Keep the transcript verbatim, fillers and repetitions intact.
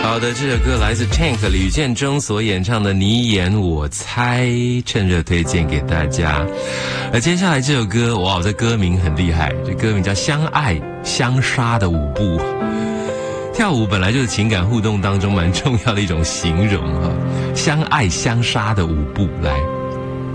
好的，这首歌来自 Tank 吕建中所演唱的《你演我猜》，趁热推荐给大家。而接下来这首歌，哇，这歌名很厉害，这歌名叫《相爱相杀的舞步》。跳舞本来就是情感互动当中蛮重要的一种形容哈，相爱相杀的舞步，来。